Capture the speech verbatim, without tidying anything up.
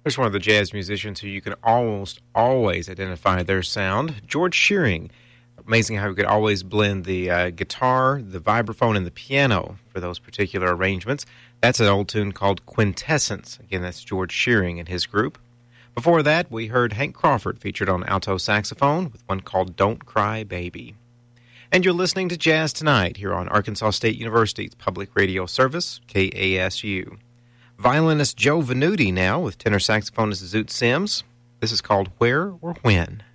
There's one of the jazz musicians who you can almost always identify their sound, George Shearing. Amazing how he could always blend the uh, guitar, the vibraphone, and the piano for those particular arrangements. That's an old tune called Quintessence. Again, that's George Shearing and his group. Before that, we heard Hank Crawford featured on alto saxophone with one called Don't Cry Baby. And you're listening to Jazz Tonight here on Arkansas State University's public radio service, K A S U. Violinist Joe Venuti now with tenor saxophonist Zoot Sims. This is called Where or When.